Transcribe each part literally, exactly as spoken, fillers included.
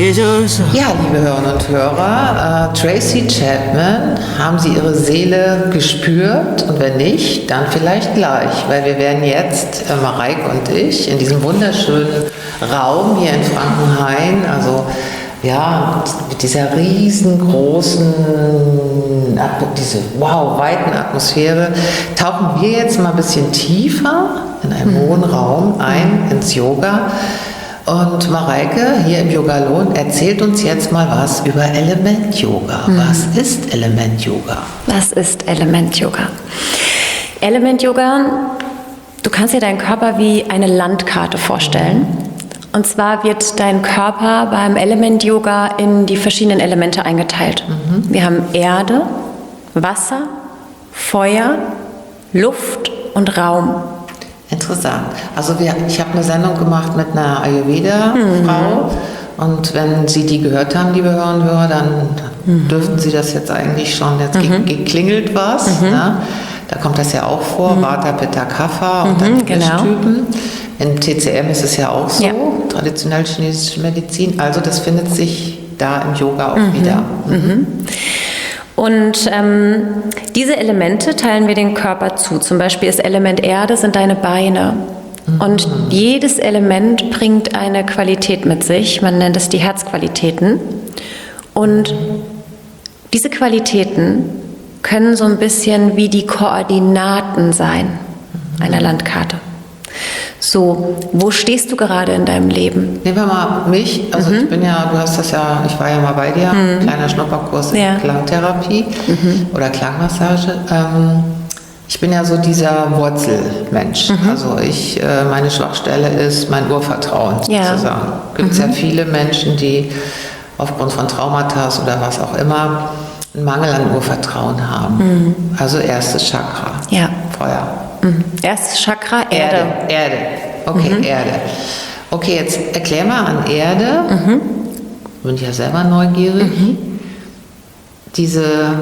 Ja, liebe Hörerinnen und Hörer, äh, Tracy Chapman, haben Sie Ihre Seele gespürt? Und wenn nicht, dann vielleicht gleich, weil wir werden jetzt, äh, Mareike und ich, in diesem wunderschönen Raum hier in Frankenhain, also ja, mit dieser riesengroßen, diese wow, weiten Atmosphäre, tauchen wir jetzt mal ein bisschen tiefer in einen mhm. hohen Raum ein, ins Yoga. Und Mareike hier im Yogalon erzählt uns jetzt mal was über Element-Yoga. Mhm. Was ist Element-Yoga? Was ist Element-Yoga? Element-Yoga, du kannst dir deinen Körper wie eine Landkarte vorstellen. Und zwar wird dein Körper beim Element-Yoga in die verschiedenen Elemente eingeteilt. Mhm. Wir haben Erde, Wasser, Feuer, Luft und Raum. Interessant. Also wir, ich habe eine Sendung gemacht mit einer Ayurveda-Frau mhm. und wenn Sie die gehört haben, liebe Hörerinnen und Hörer, dann mhm. dürften Sie das jetzt eigentlich schon, jetzt mhm. geklingelt was, mhm. ne? Da kommt das ja auch vor, mhm. Vata, Pitta, Kapha und dann die genau. Typen. In T C M ist es ja auch so, ja. traditionell chinesische Medizin, also das findet sich da im Yoga auch mhm. wieder. Mhm. Mhm. Und ähm, diese Elemente teilen wir den Körper zu. Zum Beispiel das Element Erde sind deine Beine. Mhm. Und jedes Element bringt eine Qualität mit sich. Man nennt es die Herzqualitäten. Und diese Qualitäten können so ein bisschen wie die Koordinaten sein einer Landkarte. So, wo stehst du gerade in deinem Leben? Nehmen wir mal mich, also mhm. ich bin ja, du hast das ja, ich war ja mal bei dir, mhm. kleiner Schnupperkurs in ja. Klangtherapie mhm. oder Klangmassage. Ähm, ich bin ja so dieser Wurzelmensch. Mhm. Also ich, äh, meine Schwachstelle ist mein Urvertrauen ja. sozusagen. Gibt es mhm. ja viele Menschen, die aufgrund von Traumata oder was auch immer einen Mangel an Urvertrauen haben. Mhm. Also erstes Chakra, ja. Feuer. Mhm. Erstes Chakra, Erde. Erde, Erde. Okay, mhm. Erde. Okay, jetzt erklär mal an Erde, mhm. bin ich ja selber neugierig, mhm. diese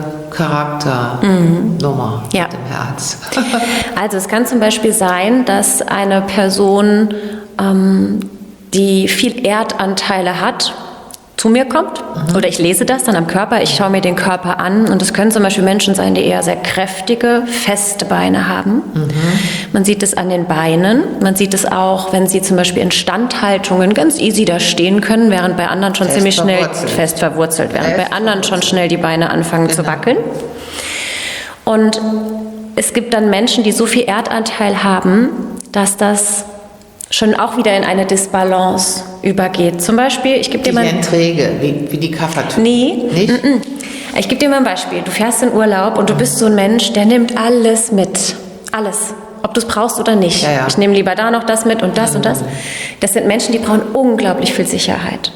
Charakternummer mhm. ja. mit dem Herz. Also es kann zum Beispiel sein, dass eine Person, ähm, die viel Erdanteile hat, zu mir kommt mhm. oder ich lese das dann am Körper, ich schaue mir den Körper an und es können zum Beispiel Menschen sein, die eher sehr kräftige, feste Beine haben. Mhm. Man sieht es an den Beinen, man sieht es auch, wenn sie zum Beispiel in Standhaltungen ganz easy da stehen können, während bei anderen schon fest ziemlich schnell verwurzelt. fest verwurzelt werden, fest bei anderen verwurzelt. schon schnell die Beine anfangen genau. zu wackeln. Und es gibt dann Menschen, die so viel Erdanteil haben, dass das schon auch wieder in eine Disbalance übergeht. Zum Beispiel, ich gebe dir mal... Die träge, wie, wie die Kaffertypen. Nee. Nicht? Mm-mm. Ich gebe dir mal ein Beispiel. Du fährst in Urlaub und du bist so ein Mensch, der nimmt alles mit. Alles. Ob du es brauchst oder nicht. Ja, ja. Ich nehme lieber da noch das mit und das mhm. und das. Das sind Menschen, die brauchen unglaublich viel Sicherheit.